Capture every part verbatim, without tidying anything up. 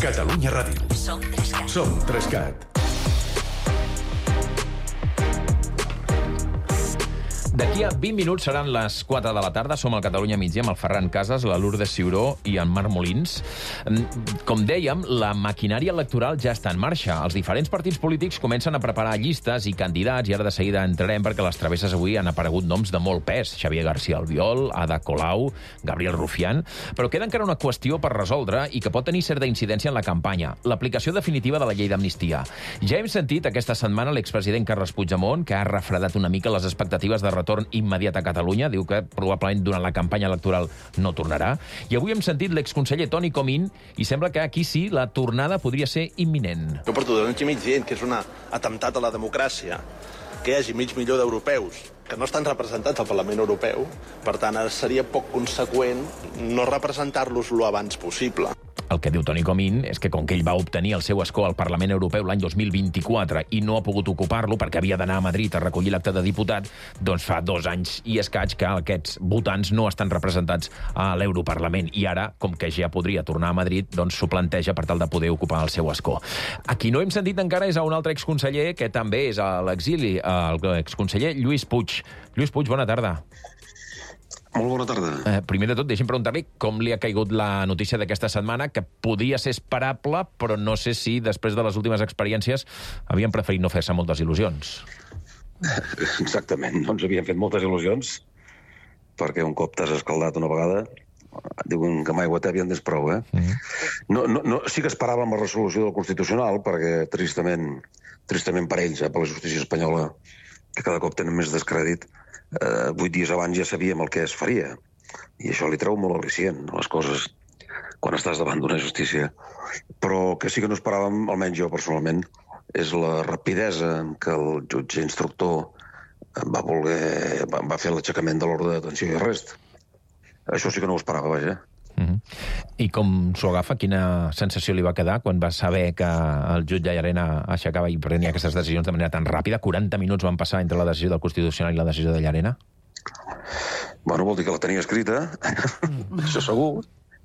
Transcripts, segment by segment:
Catalunya Ràdio. Som Trescat. Som Trescat. D'aquí a vint minuts seran les quatre de la tarda. Som al Catalunya Migdia amb el Ferran Casas, la Lourdes Ciuró i en Marc Molins. Com dèiem, la maquinària electoral ja està en marxa. Els diferents partits polítics comencen a preparar llistes i candidats, i ara de seguida entrarem perquè a les travesses avui han aparegut noms de molt pes. Xavier García Albiol, Ada Colau, Gabriel Rufián. Però queda encara una qüestió per resoldre i que pot tenir certa incidència en la campanya: l'aplicació definitiva de la llei d'amnistia. Ja hem sentit aquesta setmana l'expresident Carles Puigdemont, que ha refredat una mica les expectatives de retorn immediat a Catalunya. Diu que probablement durant la campanya electoral no tornarà. I avui hem sentit l'exconseller Toni Comín i sembla que aquí sí la tornada podria ser imminent. Jo porto dos anys i mig dient que és un atemptat a la democràcia que hi hagi mig milió d'europeus que no estan representats al Parlament Europeu. Per tant, ara seria poc conseqüent no representar-los lo abans possible. El que diu Toni Comín és que com que ell va obtenir el seu escó al Parlament Europeu l'any dos mil vint-i-quatre i no ha pogut ocupar-lo perquè havia d'anar a Madrid a recollir l'acte de diputat, doncs fa dos anys i escaig que aquests votants no estan representats a l'Europarlament. I ara, com que ja podria tornar a Madrid, doncs s'ho planteja per tal de poder ocupar el seu escó. A qui no hem sentit encara és a un altre exconseller que també és a l'exili, l'exconseller Lluís Puig. Lluís Puig, bona tarda. Molt bona tarda. Eh, primer de tot, deixi'm preguntar-li com li ha caigut la notícia d'aquesta setmana, que podia ser esperable, però no sé si després de les últimes experiències havien preferit no fer-se moltes il·lusions. Exactament, no ens havien fet moltes il·lusions, perquè un cop t'has escaldat una vegada, diuen que amb aigua tèbia en tens prou, eh? Mm-hmm. no, no, no, sí que esperàvem la resolució del Constitucional, perquè tristament, tristament per ells, eh, per la justícia espanyola, que cada cop tenen més descrèdit, eh, vuit dies abans ja sabíem el que es faria. I això li treu molt al·licient, les coses, quan estàs davant d'una justícia. Però que sí que no esperàvem, almenys jo personalment, és la rapidesa en què el jutge instructor va voler, va, va fer l'aixecament de l'ordre de detenció i arrest. Això sí que no ho esperava, vaja. Mm-hmm. I com s'ho agafa? Quina sensació li va quedar quan va saber que el jutge Llarena aixecava i prenia aquestes decisions de manera tan ràpida? quaranta minuts van passar entre la decisió del Constitucional i la decisió de Llarena? Bueno, vol dir que la tenia escrita. Això segur.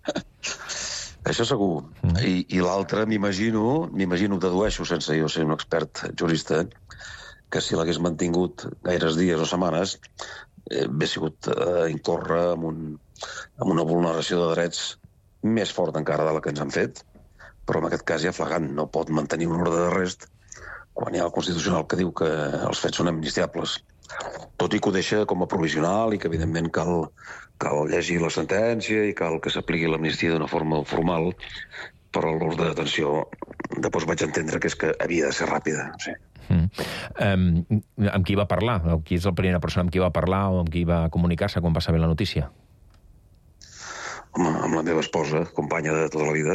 Això segur. Mm. I, i l'altre, m'imagino, m'imagino, dedueixo, sense jo ser un expert jurista, que si l'hagués mantingut gaires dies o setmanes, eh, hauria sigut eh, incórrer en, un, en una vulneració de drets més fort encara de la que ens han fet, però en aquest cas ja flagrant. No pot mantenir un ordre d'arrest quan hi ha el Constitucional que diu que els fets són amnistiables. Tot i que ho deixa com a provisional i que, evidentment, cal, cal llegir la sentència i cal que s'apliqui l'amnistia d'una forma formal, però l'ordre de detenció després vaig entendre que és que havia de ser ràpida. Sí. Mm. Um, amb qui va parlar? Qui és la primera persona amb qui va parlar o amb qui va comunicar-se quan va saber la notícia? Home, amb la meva esposa, companya de tota la vida.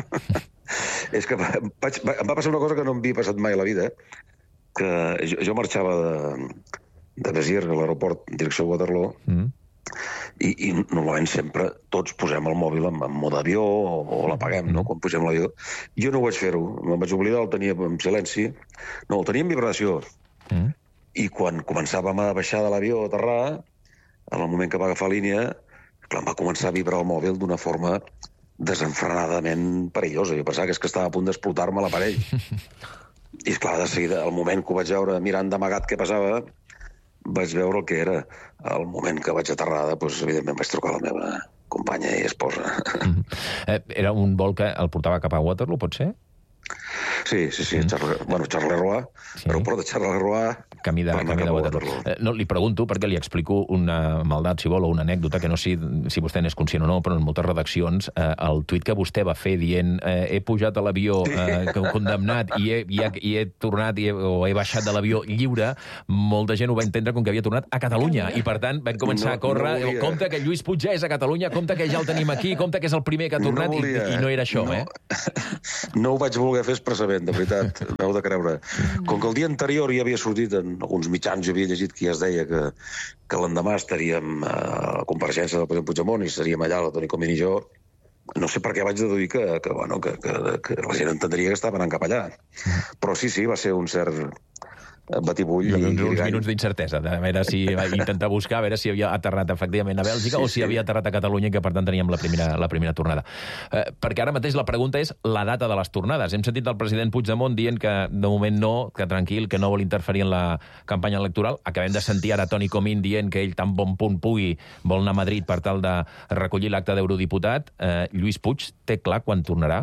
És que vaig, va, em va passar una cosa que no em havia passat mai a la vida, que jo, jo marxava de, de Béziers, a l'aeroport, en direcció a Waterloo, mm. i, i normalment sempre tots posem el mòbil en, en mode avió o, o l'apaguem, no?, quan posem l'avió. Jo no ho vaig fer-ho, me'n vaig oblidar, el tenia en silenci, no, el tenia en vibració. Mm. I quan començàvem a baixar de l'avió a aterrar, en el moment que va agafar línia, clar, em va començar a vibrar el mòbil d'una forma desenfrenadament perillosa. Jo pensava que és que estava a punt d'explotar-me l'aparell. I, esclar, de seguida, el moment que ho vaig veure mirant d'amagat què passava, vaig veure el que era. El moment que vaig aterrar, doncs, evidentment, vaig trucar a la meva companya i esposa. Mm-hmm. Eh, era un vol que el portava cap a Waterloo, pot ser? Sí, sí, sí. Mm. Charles, bueno, Charleroi, sí. Aeroport de Charleroi... Camí de, camí de Waterloo. Eh, no, li pregunto perquè li explico una maldat, si vol, o una anècdota, que no sé si, si vostè n'és conscient o no, però en moltes redaccions, eh, el tuit que vostè va fer dient eh, he pujat a l'avió eh, condemnat i he, i, he, i he tornat i he, o he baixat de l'avió lliure, molta gent ho va entendre com que havia tornat a Catalunya. I, per tant, vam començar no, a córrer. No compte que Lluís Puig ja és a Catalunya, compte que ja el tenim aquí, compte que és el primer que ha tornat, no i, i no era això, no, eh? No ho vaig voler fer expressament, de veritat, m'heu de creure. Com que el dia anterior ja havia sortit en alguns mitjans, jo havia llegit que ja es deia que, que l'endemà estaríem a la compareixença del president Puigdemont i seríem allà, la Toni Comín i jo, no sé per què vaig deduir que, que, bueno, que, que, que la gent entendria que estava anant cap allà. Però sí, sí, va ser un cert, batibull. I, I, uns, uns i minuts d'incertesa, a veure si va intentar buscar, a veure si havia aterrat efectivament a Bèlgica sí, o si sí. havia aterrat a Catalunya, que per tant teníem la primera, la primera tornada. Eh, perquè ara mateix la pregunta és la data de les tornades. Hem sentit el president Puigdemont dient que de moment no, que tranquil, que no vol interferir en la campanya electoral. Acabem de sentir ara Toni Comín dient que ell tan bon punt pugui vol anar a Madrid per tal de recollir l'acte d'eurodiputat. Eh, Lluís Puig té clar quan tornarà?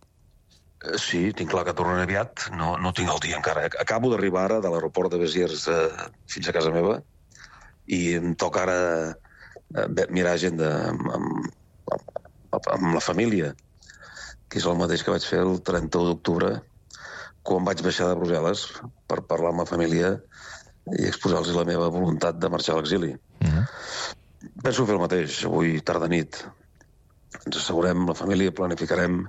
Sí, tinc clar que tornaré aviat. No, no tinc el dia encara. Acabo d'arribar ara de l'aeroport de Besiers eh, fins a casa meva i em toca ara eh, mirar agenda amb, amb, amb la família, que és el mateix que vaig fer el trenta-u d'octubre, quan vaig baixar de Brussel·les per parlar amb la família i exposar-los la meva voluntat de marxar a l'exili. Uh-huh. Penso fer el mateix, avui tarda nit. Ens assegurem, la família, planificarem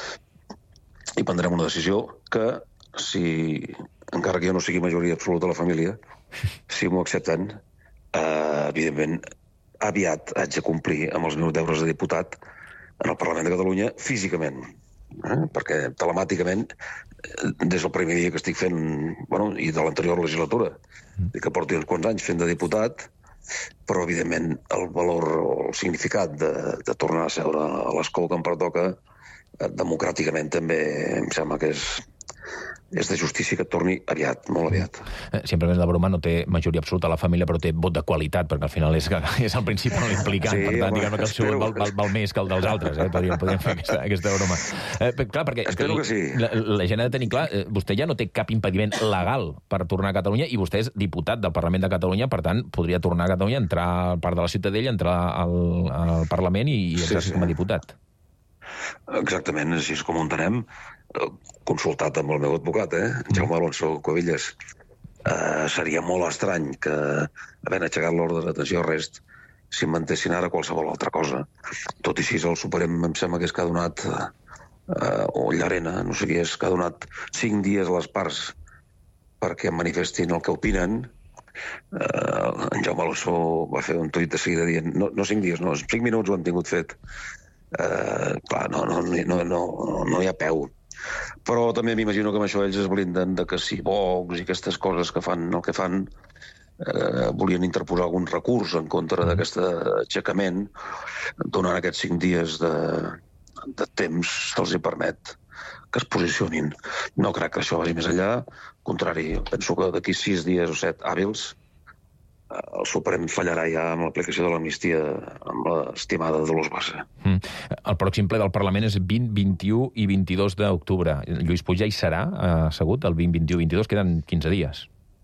i prendrem una decisió que, si, encara que jo no sigui majoria absoluta de la família, si m'ho accepten, eh, evidentment, aviat haig de complir amb els meus deures de diputat en el Parlament de Catalunya físicament. Eh? Perquè telemàticament, des del primer dia que estic fent, bueno, i de l'anterior legislatura, i que porto uns quants anys fent de diputat, però, evidentment, el valor o el significat de, de tornar a seure a l'escó que em pertoca democràticament també em sembla que és, és de justícia que torni aviat, molt aviat. Eh, simplement la broma no té majoria absoluta a la família, però té vot de qualitat, perquè al final és, és el principal implicant. Sí, per tant, home, diguem que el seu val, val, val més que el dels altres. Eh? Podríem, podríem fer aquesta, aquesta broma. Eh, clar, perquè espero que sí. La, la gent ha de tenir clar, eh, vostè ja no té cap impediment legal per tornar a Catalunya i vostè és diputat del Parlament de Catalunya, per tant, podria tornar a Catalunya, entrar al Parc de la Ciutadella, entrar al, al Parlament i, i exercir sí, sí. com a diputat. Exactament, així és com ho entenem, consultat amb el meu advocat, eh? Jaume Alonso Cuevillas. Uh, seria molt estrany que, havent aixecat l'ordre de detenció arrest, s'inventessin ara qualsevol altra cosa. Tot i així, el Suprem em sembla que és que ha donat, uh, o Llarena, no sé qui és, que ha donat cinc dies a les parts perquè manifestin el que opinen. Uh, en Jaume Alonso va fer un tuit de seguida dient, no, no cinc dies, no, cinc minuts ho han tingut fet. Uh, clar, no, no, no, no, no hi ha peu. Però també m'imagino que amb això ells es blinden de que si Vox i aquestes coses que fan el que fan eh, volien interposar algun recurs en contra d'aquest aixecament, donant aquests cinc dies de, de temps se'ls hi permet que es posicionin. No crec que això vagi més enllà, al contrari, penso que d'aquí sis dies o set hàbils el Suprem fallarà ja amb l'aplicació de l'amnistia amb l'estimada Dolors Bassa. Mm. El pròxim ple del Parlament és vint, vint-i-u i vint-i-dos d'octubre. Lluís Puig ja hi serà assegut, el vint, vint-i-u, vint-i-dos, queden quinze dies.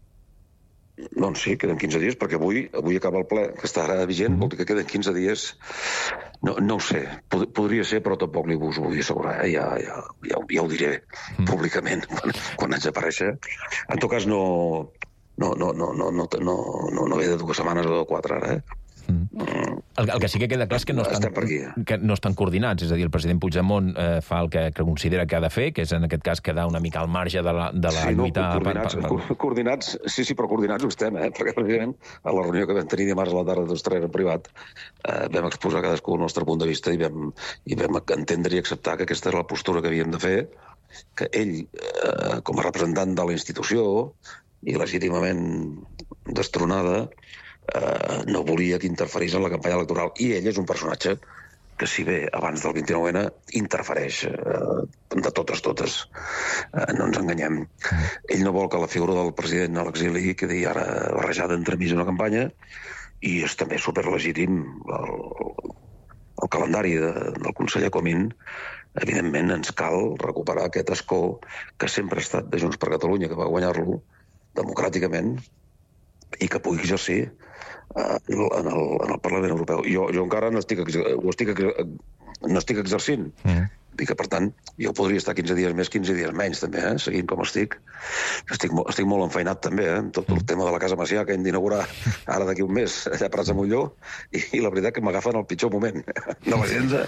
Doncs sí, queden quinze dies, perquè avui avui acaba el ple, que està ara vigent, mm. vol dir que queden quinze dies. No, no ho sé, Pod podria ser, però tampoc li us ho vull assegurar, eh? ja, ja, ja, ja ho diré mm. públicament quan, quan haig d'aparèixer. En tot cas, no... No, no, no, no, no, no, no, no ve de dues setmanes o de quatre, ara, eh? Mm. El, el que sí que queda clar és que no estan, que no estan coordinats, és a dir, el president Puigdemont eh, fa el que, que considera que ha de fer, que és en aquest cas quedar una mica al marge de la, de la sí, lluita... No, coordinats, per, per... coordinats, sí, sí, però coordinats ho estem, eh? Perquè, precisament, a la reunió que vam tenir dimarts a la tarda tots tres en privat, eh, vam exposar cadascú el nostre punt de vista i vam, i vam entendre i acceptar que aquesta era la postura que havíem de fer, que ell, eh, com a representant de la institució, i legítimament destronada, eh, no volia que interferís en la campanya electoral. I ell és un personatge que, si bé abans del vint-i-nou ene interfereix eh, de totes, totes. Eh, no ens enganyem. Ell no vol que la figura del president a l'exili quedi ara barrejada entremig d'una campanya, i és també superlegítim el, el calendari de, del conseller Comín. Evidentment, ens cal recuperar aquest escó que sempre ha estat de Junts per Catalunya, que va guanyar-lo democràticament i que pugui exercir eh, en, el, en el Parlament Europeu. Jo, jo encara no estic, ho estic, no estic exercint. Mm. I que, per tant, jo podria estar quinze dies més, quinze dies menys, també, eh? Seguint com estic. Estic, estic molt enfeinat, també, eh? Tot el tema de la Casa Macià, que hem d'inaugurar ara d'aquí un mes, allà a Prats de Molló, i, i la veritat que m'agafen el pitjor moment de l'agenda.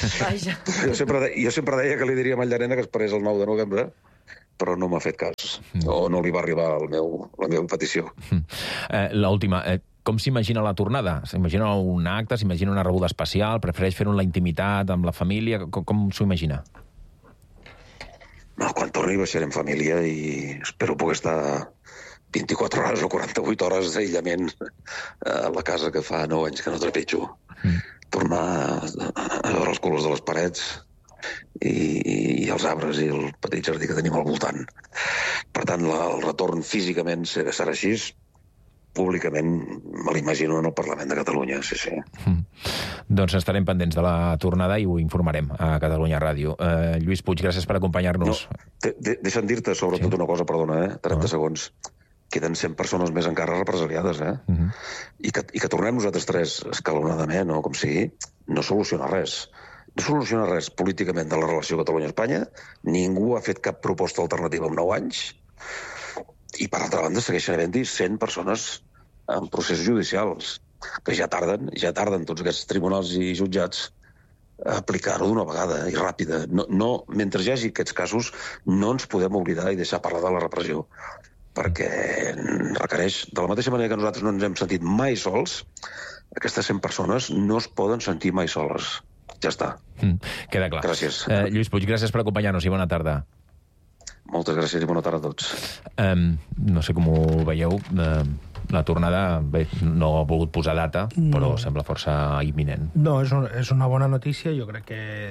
Jo, sempre, jo sempre deia que li diria a Llarena que esperés el nou de novembre, però no m'ha fet cas, o no li va arribar el meu, la meva petició. Eh, L'última, eh, com s'imagina la tornada? S'imagina un acte, s'imagina una rebuda especial, prefereix fer-ho en la intimitat, amb la família? Com, com s'ho imagina? No, quan torni baixaré en família i espero poder estar vint-i-quatre hores o quaranta-vuit hores d'aïllament a la casa que fa nou anys que no trepitjo. Mm. Tornar a veure els colors de les parets i, i els arbres i el petit jardí que tenim al voltant. Per tant, la, el retorn físicament serà, serà així. Públicament me l'imagino en el Parlament de Catalunya, sí, sí. Mm. Doncs estarem pendents de la tornada i ho informarem a Catalunya Ràdio. Uh, Lluís Puig, gràcies per acompanyar-nos. No, de, de, deixa'm dir-te sobretot sí. una cosa, perdona, eh? trenta ah. segons. Queden cent persones més encara represaliades, eh? Uh -huh. I, que, I que tornem nosaltres tres escalonadament, o com sigui, no soluciona res. No soluciona res políticament de la relació Catalunya-Espanya. Ningú ha fet cap proposta alternativa en nou anys. I, per altra banda, segueixen havent-hi cent persones en processos judicials, que ja tarden, ja tarden tots aquests tribunals i jutjats a aplicar-ho d'una vegada i ràpida. No, no, mentre hi hagi aquests casos, no ens podem oblidar i deixar parlar de la repressió, perquè requereix, de la mateixa manera que nosaltres no ens hem sentit mai sols, aquestes cent persones no es poden sentir mai soles. Ja està. Mm, queda clar. Gràcies. Uh, Lluís Puig, gràcies per acompanyar-nos i bona tarda. Moltes gràcies i bona tarda a tots. Um, no sé com ho veieu. Uh, la tornada, bé, no ha volgut posar data, però no. Sembla força imminent. No, és, un, és una bona notícia. Jo crec que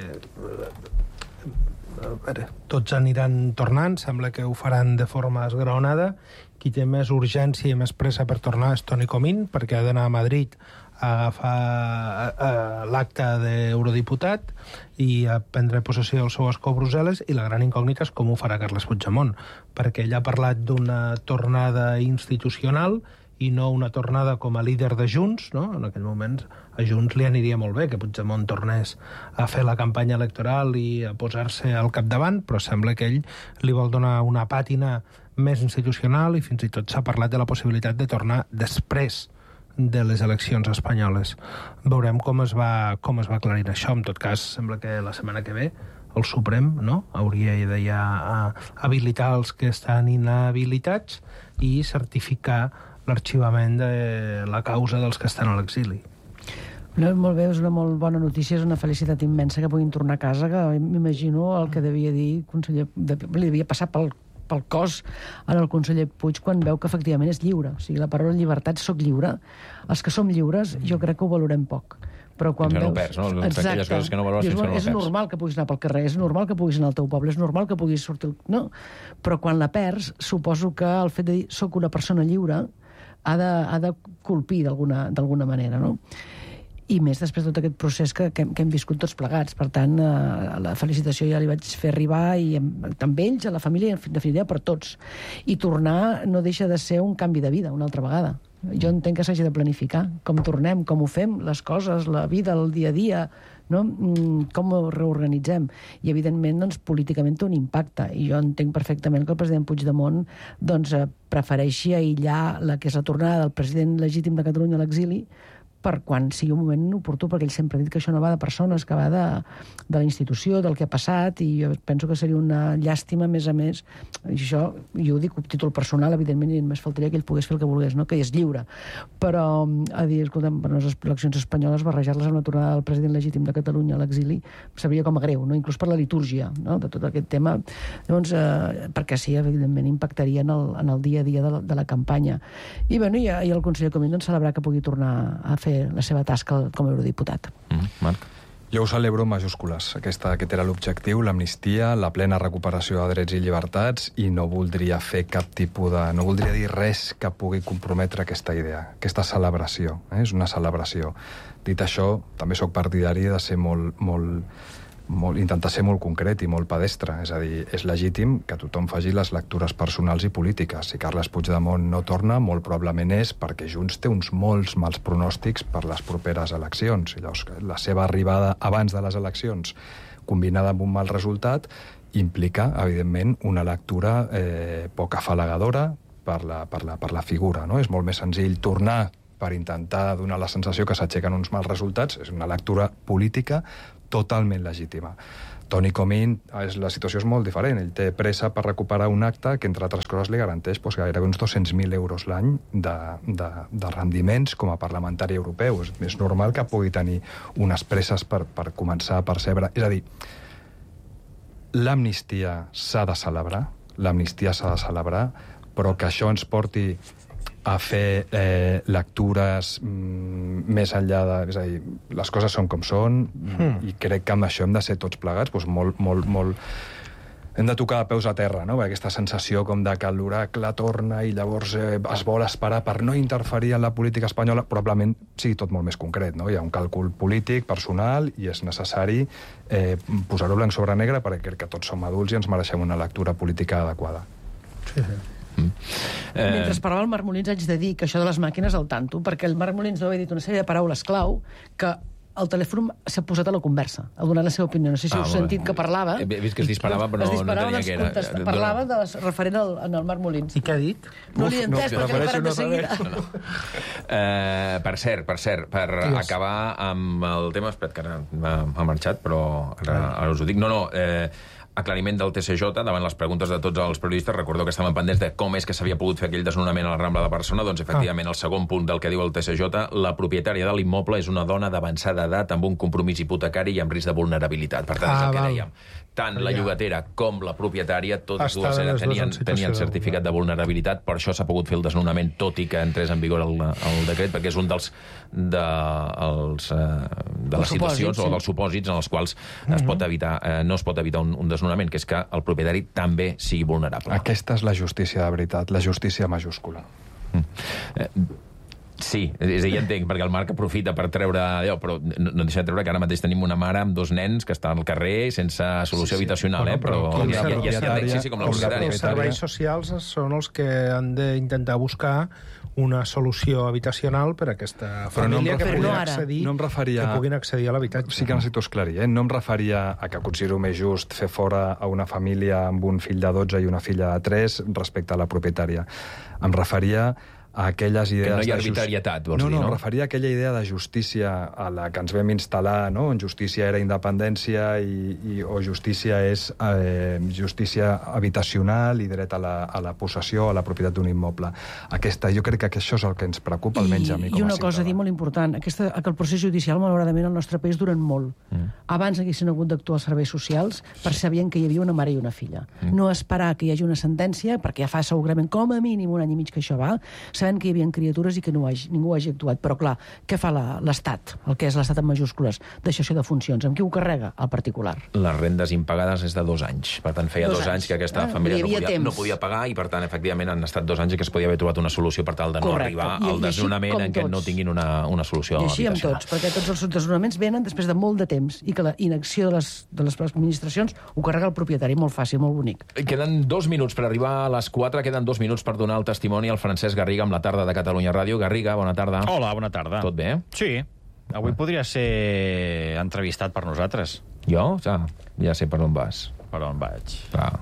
a veure, tots aniran tornant, sembla que ho faran de forma esglaonada. Qui té més urgència i més pressa per tornar és Toni Comín, perquè ha d'anar a Madrid a agafar l'acte d'eurodiputat i a prendre possessió del seu escó a Brussel·les, i la gran incògnita és com ho farà Carles Puigdemont, perquè ell ha parlat d'una tornada institucional i no una tornada com a líder de Junts, no? En aquell moment a Junts li aniria molt bé que Puigdemont tornés a fer la campanya electoral i a posar-se al capdavant, però sembla que ell li vol donar una pàtina més institucional i fins i tot s'ha parlat de la possibilitat de tornar després de les eleccions espanyoles. Veurem com es va, com es va aclarir això. En tot cas, sembla que la setmana que ve el Suprem, no?, hauria de ja habilitar els que estan inhabilitats i certificar l'arxivament de la causa dels que estan a l'exili. No, molt bé, és una molt bona notícia, és una felicitat immensa que puguin tornar a casa, que m'imagino el que devia dir conseller, li devia passar pel pel cos en el conseller Puig quan veu que efectivament és lliure. O sigui, la paraula llibertat, soc lliure. Els que som lliures jo crec que ho valorem poc. Però quan fins veus... no ho perds, no? Aquelles coses que no valores fins que no ho perds. És normal que puguis anar pel carrer, és normal que puguis anar al teu poble, és normal que puguis sortir... No, però quan la perds, suposo que el fet de dir soc una persona lliure ha de, ha de colpir d'alguna d'alguna manera, no? I més després de tot aquest procés que, que, que hem viscut tots plegats. Per tant, eh, la felicitació ja li vaig fer arribar i amb ells, a la família, en definitiva per tots. I tornar no deixa de ser un canvi de vida una altra vegada. Jo entenc que s'hagi de planificar com tornem, com ho fem, les coses, la vida, el dia a dia, no? Com ho reorganitzem. I, evidentment, doncs, políticament té un impacte. I jo entenc perfectament que el president Puigdemont doncs, prefereixi aïllar la que és la tornada del president legítim de Catalunya a l'exili per quan sigui un moment oportú, perquè ell sempre ha dit que això no va de persones, que va de, de la institució, del que ha passat, i jo penso que seria una llàstima, a més a més, i això jo ho dic a títol personal, evidentment, i només faltaria que ell pogués fer el que volgués, no? Que és lliure. Però a dir, escolta'm, per les eleccions espanyoles, barrejar-les amb la tornada del president legítim de Catalunya a l'exili, sabria com a greu, no? Inclús per la litúrgia, no?, de tot aquest tema. Llavors, eh, perquè sí, evidentment, impactaria en el, en el dia a dia de la, de la campanya. I, bueno, i, i el conseller Comín, doncs, celebrar que pugui tornar a fer la seva tasca com a eurodiputat. Mm, Marc? Jo ho celebro en majúscules. Aquesta, aquest era l'objectiu, l'amnistia, la plena recuperació de drets i llibertats, i no voldria fer cap tipus de... no voldria dir res que pugui comprometre aquesta idea, aquesta celebració. Eh? És una celebració. Dit això, també sóc partidari de ser molt... molt Molt, intentar ser molt concret i molt pedestre, és a dir, és legítim que tothom faci les lectures personals i polítiques. Si Carles Puigdemont no torna, molt probablement és perquè Junts té uns molts mals pronòstics per les properes eleccions. I llavors, la seva arribada abans de les eleccions, combinada amb un mal resultat, implica, evidentment, una lectura eh, poc afalagadora per la, per la, per la figura, no? És molt més senzill tornar per intentar donar la sensació que s'aixequen uns mals resultats. És una lectura política totalment legítima. Toni Comín, la situació és molt diferent. Ell té pressa per recuperar un acte que, entre altres coses, li garanteix doncs, gairebé uns dos-cents mil euros l'any de, de, de rendiments com a parlamentari europeu. És, és normal que pugui tenir unes presses per, per començar a percebre. És a dir, l'amnistia s'ha de celebrar, l'amnistia s'ha de celebrar, però que això ens porti a fer eh, lectures mm, més enllà de... És a dir, les coses són com són, mm. i crec que amb això hem de ser tots plegats doncs molt, molt, molt... Hem de tocar peus a terra, no? Aquesta sensació com de que l'oracle torna i llavors eh, es vol esperar per no interferir en la política espanyola, probablement sigui tot molt més concret, no? Hi ha un càlcul polític, personal, i és necessari eh, posar-ho blanc sobre negre perquè crec que tots som adults i ens mereixem una lectura política adequada. Sí, sí. Mm. Eh... Mentre parlava el Marc Molins haig de dir que això de les màquines al tanto, perquè el Marc Molins no havia dit una sèrie de paraules clau que el telèfon s'ha posat a la conversa, ha donat la seva opinió. No sé si Ah, heu molt sentit bé. que parlava. He vist que es disparava, però es no disparava, tenia doncs, què era. contesta- Dona- Parlava de les, referent al, en el Marc Molins. I què ha dit? No li he Uf, no, entès, que perquè l'he refereixo parat de una seguida. vegada. Eh, per cert, per cert, per Digues. acabar amb el tema... Espera't, que ara m'ha m'ha marxat, però ara, ara us ho dic. No, no, eh, aclariment del T C J davant les preguntes de tots els periodistes. Recordo que estaven pendents de com és que s'havia pogut fer aquell desnonament a la Rambla de Barcelona. Doncs, efectivament, el segon punt del que diu el T C J, la propietària de l'immoble és una dona d'avançada edat amb un compromís hipotecari i amb risc de vulnerabilitat. Per tant, és Ah, el que val. dèiem. Tant la Ja. llogatera com la propietària, totes Estaven dues les eren, dues en tenien, situació tenien de certificat de vulnerabilitat. Per això s'ha pogut fer el desnonament, tot i que entrés en vigor el, el decret, perquè és un dels de, els, eh, de les Els situacions supòsits, sí. o dels supòsits en els quals es pot evitar, eh, no es pot evitar un, un desnonament, que és que el propietari també sigui vulnerable. Aquesta és la justícia de veritat, la justícia majúscula. Eh, Sí, és a dir, ja entenc, perquè el Marc aprofita per treure allò, però no, no deixa de treure que ara mateix tenim una mare amb dos nens que estan al carrer sense solució Sí, sí. habitacional, eh? Però, Bueno, però ja, ja, ja, ja entenc, sí, sí, com la com la propietària. Els serveis socials són els que han d'intentar buscar una solució habitacional per a aquesta Però no em família que referia- puguin no ara. accedir, No em referia- que puguin accedir a l'habitatge. Sí que necessito esclarir, eh? No em referia a que considero més just fer fora a una família amb un fill de dotze i una filla de tres respecte a la propietària. Em referia a aquelles idees... no hi ha de just- arbitrarietat, vols no, dir, no? no? em referia a aquella idea de justícia a la que ens vam instal·lar, no? On justícia era independència i, i, o justícia és eh, justícia habitacional i dret a la, a la possessió, a la propietat d'un immoble. Aquesta, jo crec que això és el que ens preocupa, almenys a mi com a I una cosa a ciutadà. dir molt important, aquesta, que el procés judicial, malauradament, al nostre país duren molt. Mm. Abans haguessin hagut d'actuar els serveis socials per sabien que hi havia una mare i una filla. Mm. No esperar que hi hagi una sentència, perquè ja fa segurament com a mínim un any i mig que això va, sabent que hi havia criatures i que no hagi, ningú hagi actuat. Però, clar, què fa la- l'Estat, el que és l'Estat en majúscules, deixació de funcions? Amb qui ho carrega? El particular. Les rendes impagades és de dos anys. Per tant, feia Dos dos, anys. anys. que aquesta Ah, família hi no havia podia, temps. no podia pagar i, per tant, efectivament, han estat dos anys i que es podia haver trobat una solució per tal de no Correcte. arribar I- al i així desnonament com en què no tots. tinguin una, una solució I així amb habitacional. tots, perquè tots els desnonaments venen després de molt de temps i que la inacció de les, de les administracions ho carrega el propietari. Molt fàcil, molt bonic. Queden dos minuts per arribar a les quatre, queden dos minuts per donar el testimoni al Francesc Garriga amb la tarda de Catalunya Ràdio. Garriga, bona tarda. Hola, bona tarda. Tot bé? Sí. Avui podria ser entrevistat per nosaltres. Jo? Ja, ja sé per on vas. Per on vaig? Clar.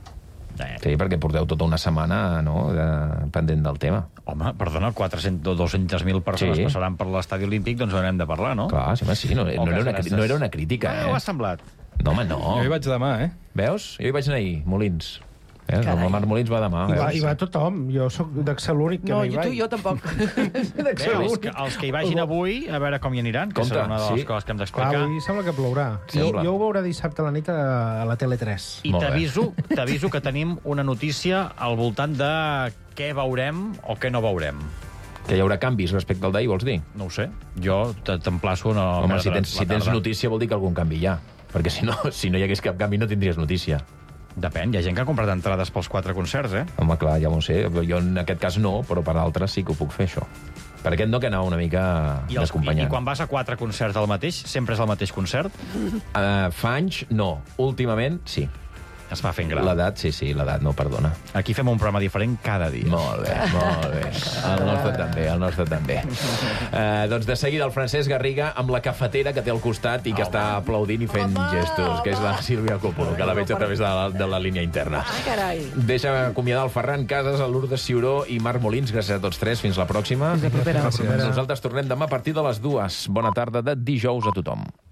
Eh. Sí, perquè porteu tota una setmana, no?, de, pendent del tema. Home, perdona, quatre-cents o dues-centes mil persones Sí. passaran per l'estadi olímpic, doncs ho n'hem de parlar, no? Clar, sí, home, sí, no, no, O era, que una, seràs- no era una crítica, Ah, eh? ho ha semblat. No, home, no. Jo hi vaig demà, eh? Veus? Jo hi vaig anar ahir, Molins. Veus? Carai. El Marc Molins va demà. I va, veus? I va tothom. Jo sóc d'Accel l'únic que No, no, hi jo, vaig. tu, jo tampoc. Bé, els, que, els que hi vagin avui, a veure com hi aniran, que Compte, serà una de les sí. coses que hem Clar, d'explicar. avui sembla que plourà. Sembla. Jo, jo ho veuré dissabte a la nit a, a la Tele tres. I Molt bé. t'aviso t'aviso que tenim una notícia al voltant de què veurem o què no veurem. Que hi haurà canvis respecte al d'ahir, vols dir? No ho sé. Jo te- t'emplaço a... Home, si tens, si tens notícia vol dir que algun canvi hi ha. Perquè si no, si no hi hagués cap canvi no tindries notícia. Depèn, hi ha gent que ha comprat entrades pels quatre concerts, eh? Home, clar, ja ho sé. Jo en aquest cas no, però per altres sí que ho puc fer, això. Per aquest no, que anava una mica I, els, i, d'acompanyant. I quan vas a quatre concerts al mateix, sempre és el mateix concert? Uh, fa anys, no. Últimament, sí. Es va fent gran. L'edat, sí, sí, l'edat no perdona. Aquí fem un programa diferent cada dia. Molt bé, molt bé. El nostre també, el nostre també. Uh, doncs de seguida el Francesc Garriga amb la cafetera que té al costat i que està aplaudint i fent gestos, que és la Sílvia Coppola, que la veig a través de la, de la línia interna. Ah, carai. Deixa acomiadar el Ferran Casas, el Lourdes Ciuró i Marc Molins. Gràcies a tots tres. Fins la pròxima. Fins la propera. Nosaltres tornem demà a partir de les dues. Bona tarda de dijous a tothom.